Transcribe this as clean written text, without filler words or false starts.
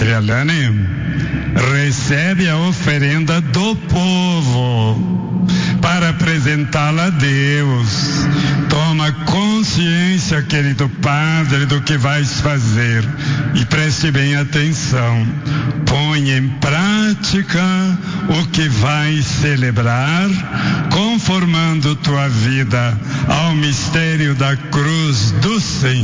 Eliane, recebe a oferenda do povo para apresentá-la a Deus. Toma consciência, querido Padre, do que vais fazer e preste bem atenção. Põe em prática o que vais celebrar, conformando tua vida ao mistério da cruz do Senhor.